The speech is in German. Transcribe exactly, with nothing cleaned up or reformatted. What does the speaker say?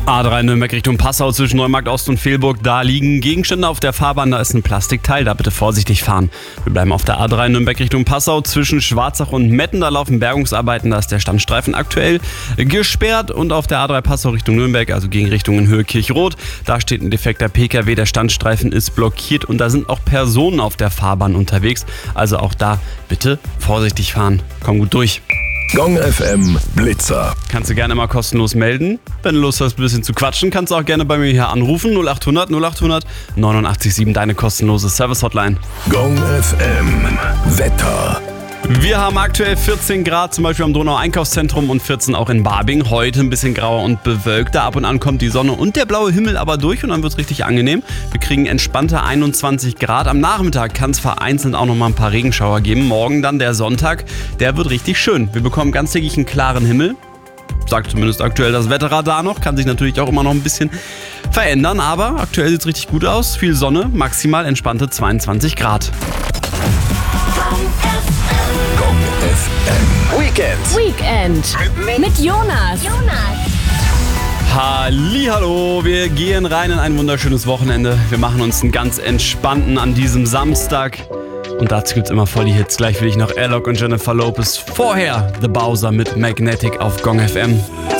A drei Nürnberg Richtung Passau zwischen Neumarkt Ost und Velburg. Da liegen Gegenstände auf der Fahrbahn, da ist ein Plastikteil, da bitte vorsichtig fahren. Wir bleiben auf der A drei Nürnberg Richtung Passau zwischen Schwarzach und Metten. Da laufen Bergungsarbeiten, da ist der Standstreifen aktuell gesperrt. Und auf der A drei Passau Richtung Nürnberg, also gegen Richtung in Höhe Kirchrot, da steht ein defekter P K W, der Standstreifen ist blockiert und da sind auch Personen auf der Fahrbahn unterwegs. Also auch da bitte vorsichtig fahren. Komm gut durch. Gong F M Blitzer. Kannst du gerne mal kostenlos melden. Wenn du Lust hast, ein bisschen zu quatschen, kannst du auch gerne bei mir hier anrufen. null acht hundert null achthundert neunundachtzig sieben, deine kostenlose Service-Hotline. Gong F M Wetter. Wir haben aktuell vierzehn Grad, zum Beispiel am Donau-Einkaufszentrum und vierzehn auch in Barbing. Heute ein bisschen grauer und bewölkter. Ab und an kommt die Sonne und der blaue Himmel aber durch und dann wird es richtig angenehm. Wir kriegen entspannte einundzwanzig Grad. Am Nachmittag kann es vereinzelt auch noch mal ein paar Regenschauer geben. Morgen dann der Sonntag, der wird richtig schön. Wir bekommen ganztägig einen klaren Himmel. Sagt zumindest aktuell das Wetterradar noch. Kann sich natürlich auch immer noch ein bisschen verändern, aber aktuell sieht es richtig gut aus. Viel Sonne, maximal entspannte zweiundzwanzig Grad. F M Weekend. Weekend mit Jonas. Hallihallo, wir gehen rein in ein wunderschönes Wochenende. Wir machen uns einen ganz entspannten an diesem Samstag. Und dazu gibt's immer voll die Hits. Gleich will ich noch Alok und Jennifer Lopez. Vorher The Bowser mit Magnetic auf Gong F M.